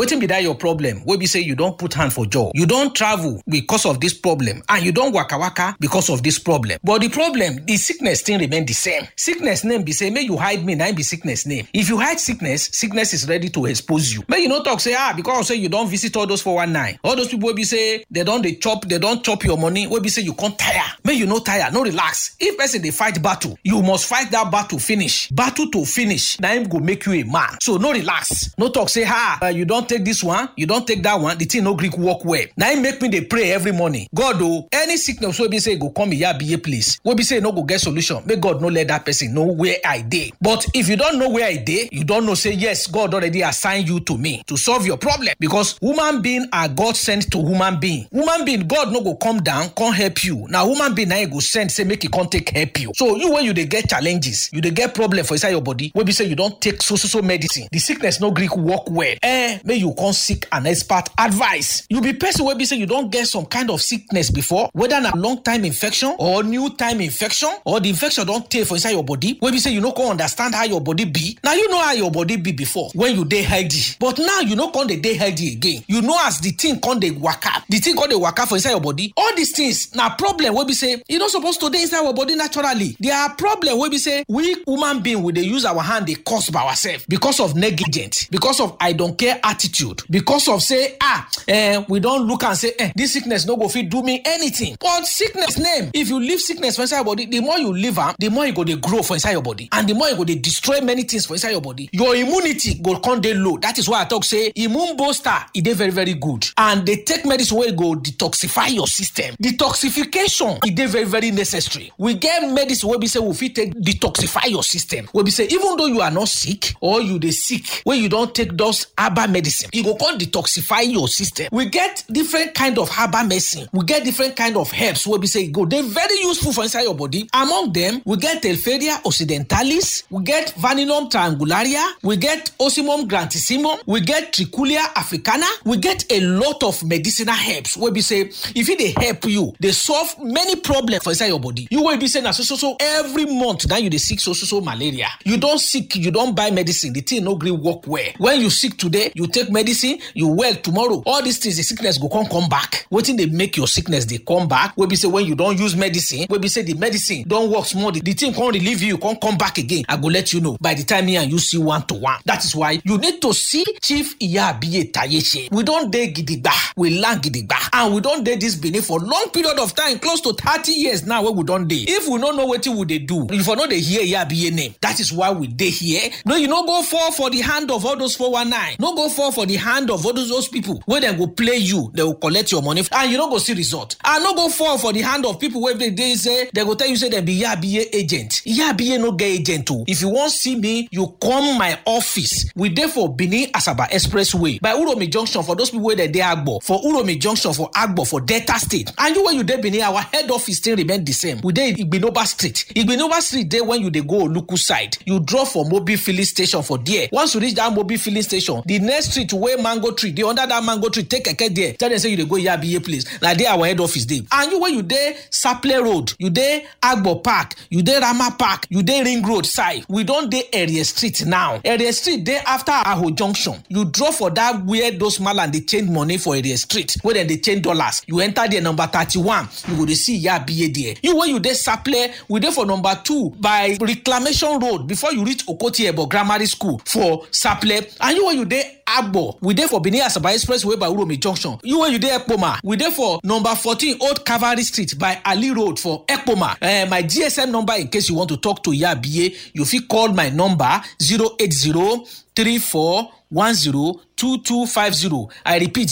wetin be that your problem wey be say you don put hand for jaw, you don travel because of this problem, and you don waka because of this problem, but the problem, the sickness still remain the same. Sickness name be say make you hide me, na be sickness name. If you hide sickness is ready to expose you. Make you no talk say because say you don visit all those 419, all those people wey be say they don chop your money, wey be say you can't tire. Make you no tire, no relax. If person dey fight battle, you must fight that battle finish. Battle to finish, na him go make you a man. So no relax, no talk say you don't take this one, you don't take that one, the thing no Greek work well. Now him make me dey pray every morning. God any sickness wey be say go come here be a place, wey be say no go get solution, make God no let that person know where I dey. But if you don't know where I dey, you don't know say yes, God already assigned you to me to solve your problem, because human being are God sent to human being. Human being, God no go come down, can't help you. Now human being now go send say make he can't take help you. So you when you dey get challenges, you dey get problem for inside your body, wey be say you don't take so medicine, the sickness no Greek work well. May you come seek an expert advice. You be person wey be say you don't get some kind of sickness before, whether na long time infection or new time infection, or the infection don't take for inside your body, wey be say you no can understand how your body be. Now you know how your body be before when you dey healthy, but now you no can dey healthy again. You know as the thing can dey waka, the thing can dey waka for inside your body. All these things na problem wey be say you not supposed to dey inside our body naturally. There are problem wey be say we human being we dey use our hand dey cause by ourselves because of negligence, because of I don't care attitude, because of say we don't look and say this sickness no go fit do me anything. But sickness name, if you leave sickness for inside your body, the more you leave am, the more you go dey grow for inside your body, and the more you go dey destroy many things for inside your body. Your immunity go come dey low. That is why I talk say immune booster e dey very very good, and they take medicine wey go detoxify your system. Detoxification e dey very very necessary. We get medicine wey be say we fit take detoxify your system, wey be say even though you are not sick or you dey sick, when you don't take those herbal medicine, e go come detoxify your system. We get different kind of herbal medicine, we get different kind of herbs wey be say go dey very useful for inside your body. Among them, we get Telferia occidentalis, we get Vaninum triangularia, we get Ocimum grantissimum, we get Trichulia africana. We get a lot of medicinal herbs wey be say if it dey help you, they solve many problems for inside your body. You will be saying so every month now you dey sick so malaria. You don't sick, you don't buy medicine, the thing no gree work well. When you sick today, you take medicine, you well tomorrow. All these things, the sickness go come back. Wetin dey make your sickness they come back? We be say when you don't use medicine, we be say the medicine don't work small, the thing can't relieve you, can't come back again. I go let you know by the time me and you see 1-to-1. That is why you need to see Chief Iyabiye Tayeche. We don't dey gidigba, we land gidigba, and we don't dey this Benin for long period of time, close to 30 years now where we don't dey. If we don't know what would they do, if we know they hear Iyabiye name, that is why we dey here. No, you no go fall for the hand of all those 419. No go fall for the hand of all those people where they go play you, they will collect your money, and you don't go see result. And no go fall for the hand of people where they say they go tell you say they be Iyabiye agent. Iyabiye no get agent too. If you want see me, you come my office. We dey for Benin Asaba Expressway by Uromi Junction for those people where they Agbo, for Uromi Junction for Agbo for Delta State. And you when you dey Benin, our head office still remain the same. We dey Igbinoba Street. Igbinoba Street there when you dey go Oluku side, you draw for Mobil filling station for there. Once you reach that Mobil filling station, the next street where mango tree, they under that mango tree, take a there. Tell them say you dey go Iyabiye place. Like there our head office there. And you when you dey Saple Road, you dey Agbo Park, you dey Rama Park, you dey Ring Road side. We don't dey Area Street now. Area Street there after Aho Junction. You draw for that where those malan they change money for Area Street, where then they change dollars. You enter there number 31. You go to see Iyabiye there. You when you dey Saple, we dey for number 2 by Reclamation Road before you reach Okoti Ebo Grammar School for Saple. And you when you dey Agbo, we dey for Benin Asaba Expressway by Uromi Junction. You when you dey Ekpoma, we dey for number 14 Old Cavalry Street by Ali Road for Ekpoma. My GSM number in case you want to talk to Iyabiye, you fit call my number 08034102250. I repeat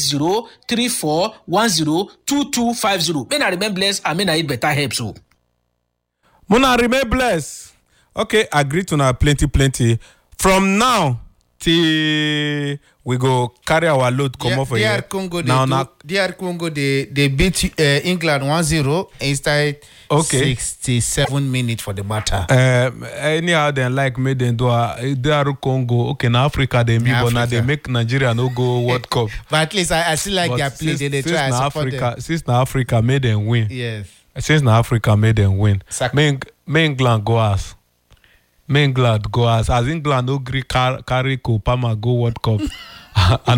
08034102250. May I remain blessed and may I eat better help so. Mona remain blessed. Okay, agree to now plenty. From now till we go carry our load come off for DR Congo DR Congo they beat England 1-0 inside 67 minutes for the matter. Anyhow they like made them do DR Congo. Okay, now Africa they be but now they make Nigeria no go World Cup. But at least I still like their play. They try to support them. Since now Africa made them win. Yes. Since now Africa made them win. May England go as. May England go as England no agree carry Kopama go World Cup.